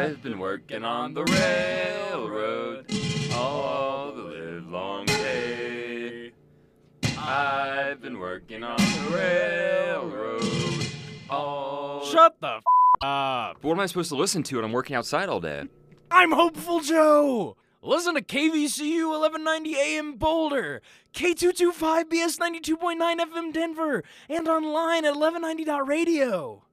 I've been working on the railroad all the livelong day. I've been working on the railroad all... Shut the f*** up. What am I supposed to listen to when I'm working outside all day? I'm Hopeful Joe. Listen to KVCU 1190 AM Boulder, K225BS 92.9 FM Denver, and online at 1190.radio.